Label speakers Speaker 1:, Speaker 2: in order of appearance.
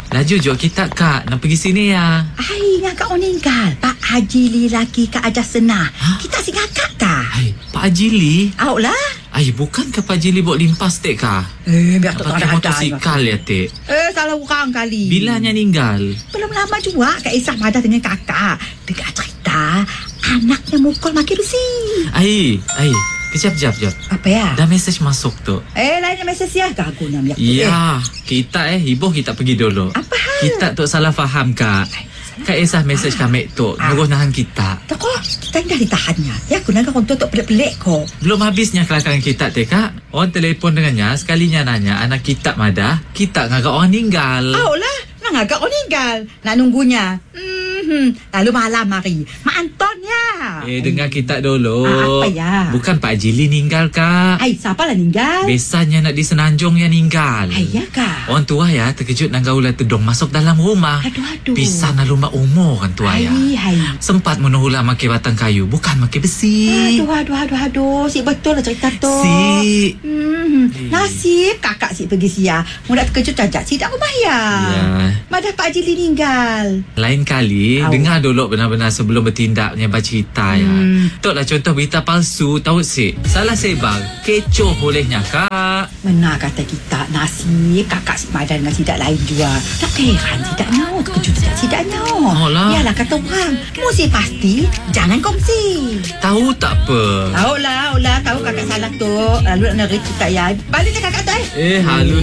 Speaker 1: Laju jom kita Kak. Nak pergi sini ya.
Speaker 2: Ai, ngakak meninggal. Pak Haji laki ke aja senah. Kita si ngakak kah?
Speaker 1: Hai, Pak Haji Li.
Speaker 2: Au lah.
Speaker 1: Ai, bukan ke Pak Haji Li bawa limpas tek kah?
Speaker 2: Biar tak
Speaker 1: Pakai
Speaker 2: ada
Speaker 1: motosikal ya tek.
Speaker 2: salah orang kali.
Speaker 1: Bilanya ninggal.
Speaker 2: Belum lama juga Kak Isah madah dengan kakak. Dengar cerita, anaknya mukul makin besi.
Speaker 1: Ai. Kejap.
Speaker 2: Apa ya?
Speaker 1: Dah mesej masuk tu.
Speaker 2: Lainnya mesej ya. Gagu nam yak.
Speaker 1: Ya, kita hibuh kita pergi dulu.
Speaker 2: Apa hal?
Speaker 1: Kita tu salah faham Kak. Kak Isah mesej kami tu nyuruh nahan kita.
Speaker 2: Tak kok, kita dah ditahannya. Ya, aku nak kau untuk pelik-pelik kok.
Speaker 1: Belum habisnya kelakangan kita teh Kak. Orang telefon dengannya, sekalinya nanya anak kita madah, kita ngagak orang ninggal.
Speaker 2: Au lah, nak agak kau meninggal. Nak nunggunya. Lalu malam mari. Mak Anton ya.
Speaker 1: Dengar kita dulu.
Speaker 2: Apa ya?
Speaker 1: Bukan Pak Jili ninggal Kak.
Speaker 2: Siapa lah ninggal?
Speaker 1: Biasanya nak di Senanjung yang ninggal.
Speaker 2: Ya kah?
Speaker 1: Orang tua ya terkejut nak gaula tedong masuk dalam rumah.
Speaker 2: Aduh.
Speaker 1: Pisah na rumah umur orang tua ya. Sempat menuhulah makai batang kayu, bukan makai besi.
Speaker 2: Aduh. Si betul lah cerita tu.
Speaker 1: Si.
Speaker 2: Nasib kakak si pergi sia. Mudah terkejut cajak si tak rumah ya. Madah Pak Haji meninggal.
Speaker 1: Lain kali, dengar dulu benar-benar sebelum bertindaknya bercerita ya. Tok lah contoh berita palsu, tahu si. Salah sebar, kecoh bolehnya Kak.
Speaker 2: Benar kata kita, nasib kakak si Madan dengan sidak lain juga. Tak heran sidaknya, terkejut sidaknya.
Speaker 1: Alah.
Speaker 2: Yalah kata orang, mesti pasti, jangan kongsi.
Speaker 1: Tahu tak apa.
Speaker 2: Tahu lah, tahu kakak salah tu. Lalu nak nerik kita ya. Baliklah kakak tu
Speaker 1: Halu